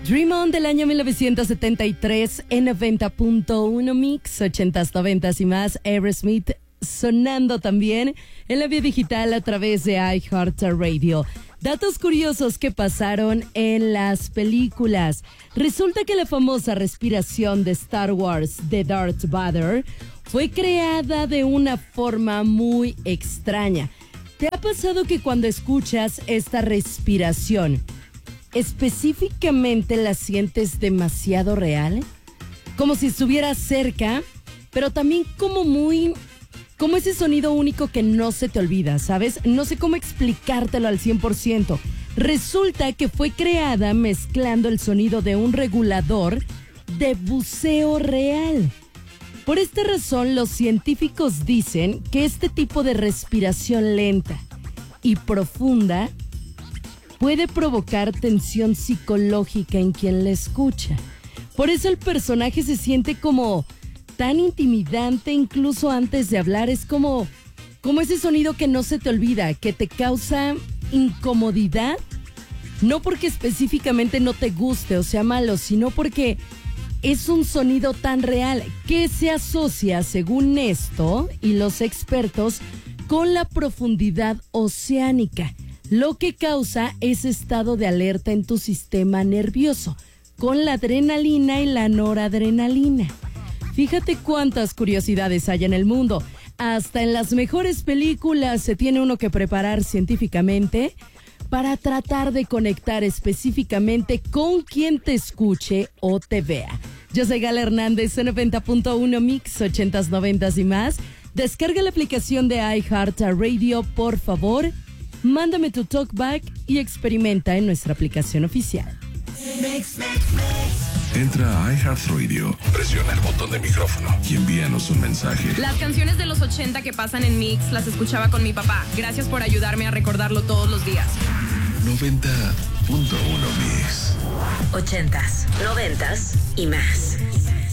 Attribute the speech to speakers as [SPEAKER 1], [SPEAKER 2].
[SPEAKER 1] Dream On del año 1973 en 90.1 Mix, 80s, 90s y más. Aerosmith sonando también en la vía digital a través de iHeartRadio. Datos curiosos que pasaron en las películas. Resulta que la famosa respiración de Star Wars de Darth Vader fue creada de una forma muy extraña. ¿Te ha pasado que cuando escuchas esta respiración específicamente la sientes demasiado real? Como si estuviera cerca, pero también como ese sonido único que no se te olvida, ¿sabes? No sé cómo explicártelo al 100%. Resulta que fue creada mezclando el sonido de un regulador de buceo real. Por esta razón, los científicos dicen que este tipo de respiración lenta y profunda puede provocar tensión psicológica en quien la escucha. Por eso el personaje se siente como tan intimidante incluso antes de hablar. Es como ese sonido que no se te olvida, que te causa incomodidad, no porque específicamente no te guste o sea malo, sino porque es un sonido tan real que se asocia, según esto y los expertos, con la profundidad oceánica, lo que causa ese estado de alerta en tu sistema nervioso, con la adrenalina y la noradrenalina. Fíjate cuántas curiosidades hay en el mundo. Hasta en las mejores películas se tiene uno que preparar científicamente para tratar de conectar específicamente con quien te escuche o te vea. Yo soy Gala Hernández, 90.1 Mix, 80s, 90s y más. Descarga la aplicación de iHeartRadio, por favor. Mándame tu talkback y experimenta en nuestra aplicación oficial.
[SPEAKER 2] Entra a iHeartRadio, presiona el botón de micrófono y envíanos un mensaje.
[SPEAKER 3] Las canciones de los 80 que pasan en Mix las escuchaba con mi papá. Gracias por ayudarme a recordarlo todos los días.
[SPEAKER 2] 90.1 Mix.
[SPEAKER 4] 80s, 90s y más.